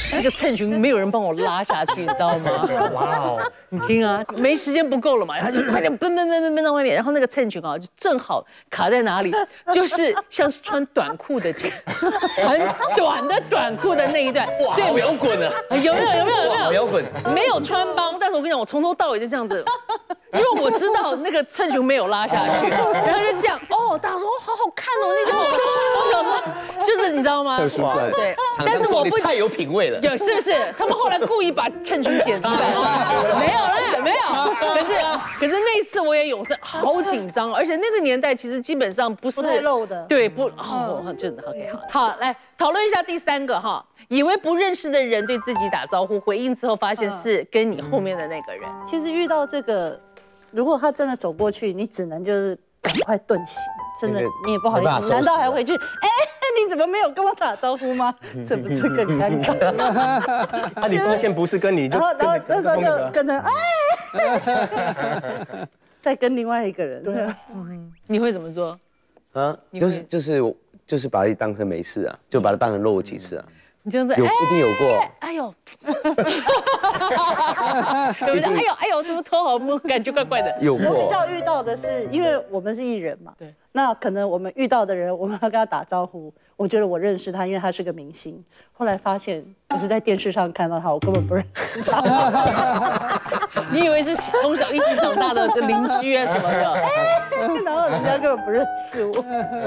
那个衬裙没有人帮我拉下去，你知道吗？ 哇哦， 你听啊，没时间不够了嘛，他就快点奔到外面，然后那个衬裙啊，就正好卡在哪里，就是像是穿短裤的很短的短裤的那一段。 哇，好摇滚啊！ 有没有？ 好摇滚。 没有穿帮，但是我跟你讲，我从头到尾就这样子。因为我知道那个衬裙没有拉下去，然后就这样，大家说好好看哦，那个我想说，就是你知道吗？对，但是我不太有品味了， 是不是？他们后来故意把衬裙剪出来，没有。可是那一次我也永生好紧张，而且那个年代其实基本上不太露的， 对，真的 OK 好，来讨论一下第3个哈。以为不认识的人对自己打招呼，回应之后发现是跟你后面的那个人。 其实遇到这个，如果他真的走过去，你只能就是赶快遁形，真的你也不好意思，难道还回去？你怎么没有跟我打招呼吗？这不是更尴尬？ 你发现不是跟你， 然后那时候就跟着再跟另外一个人。对， 你会怎么做？ 就是把自己当成没事啊，就把它当成若无其事啊。 你这样子一定有过。 哎呦，哎呦，怎么头好摸，感觉怪怪的。 有过。 我比较遇到的是，因为我们是艺人嘛，对，那可能我们遇到的人，我们要跟他打招呼。我觉得我认识他，因为他是个明星。后来发现我是在电视上看到他，我根本不认识他。 你以为是从小一起长大的邻居啊什么的？ 然后人家根本不认识我。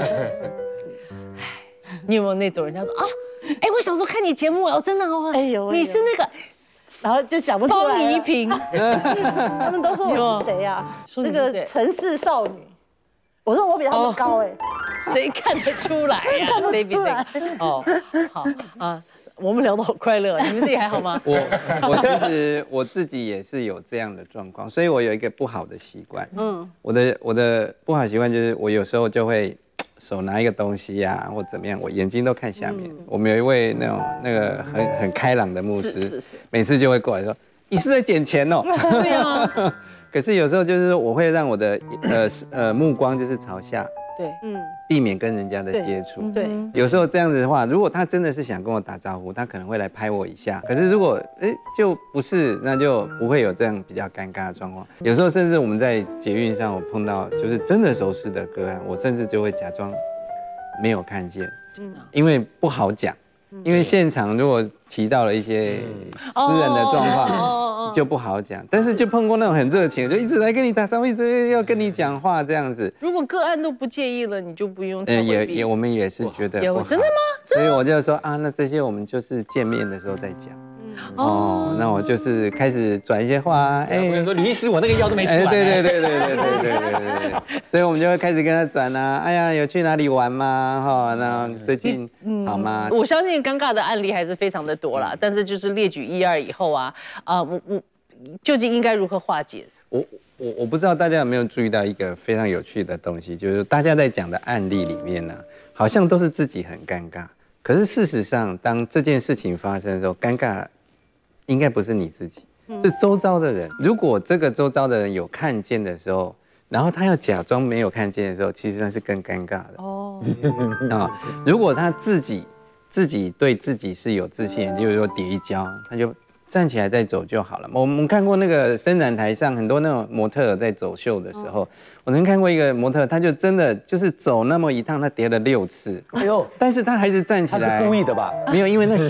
你有没有那种人家说啊？我小时候看你节目哦，真的哦，你是那个， 然后就想不出来。 方怡萍， 他们都说我是谁啊？那个城市少女。我说我比他们高谁看得出来呀？ 看不出来。 好啊，我们聊得好快乐，你们自己还好吗？ 我其实我自己也是有这样的状况，所以我有一个不好的习惯。我的不好习惯就是我有时候就会。手拿一个东西呀，或怎么样，我眼睛都看下面。我们有一位那个很开朗的牧师，每次就会过来说：“你是在捡钱哦。” 对啊。 可是有时候就是我会让我的目光就是朝下， 对， 避免跟人家的接触。 对， 有时候这样子的话，如果他真的是想跟我打招呼，他可能会来拍我一下。可是如果就不是，那就不会有这样比较尴尬的状况。有时候甚至我们在捷运上，我碰到就是真的熟识的个案，我甚至就会假装没有看见，因为不好讲。因为现场如果提到了一些私人的状况，就不好讲。但是就碰过那种很热情，就一直来跟你打招呼，一直要跟你讲话这样子。 如果个案都不介意了，你就不用。 我们也是觉得不好。 真的吗？ 所以我就说啊，那这些我们就是见面的时候再讲。那我就是开始转一些话， 我跟你说，李医师，我那个药都没吃完。 对，所以我们就会开始跟他转啊，哎呀，有去哪里玩吗？那最近好吗？ 我相信尴尬的案例还是非常的多啦，但是就是列举1、2以后啊，我究竟应该如何化解？ 我不知道大家有没有注意到一个非常有趣的东西，就是大家在讲的案例里面呢，好像都是自己很尴尬，可是事实上，当这件事情发生的时候，尴尬应该不是你自己，是周遭的人。如果这个周遭的人有看见的时候，然后他要假装没有看见的时候，其实那是更尴尬的。如果他自己对自己是有自信，就是说跌一跤，他就站起来再走就好了。我们看过那个伸展台上很多那种模特儿在走秀的时候，我曾看过一个模特，他就真的就是走那么一趟，他跌了6次，但是他还是站起来。 他是故意的吧？ 没有，因为那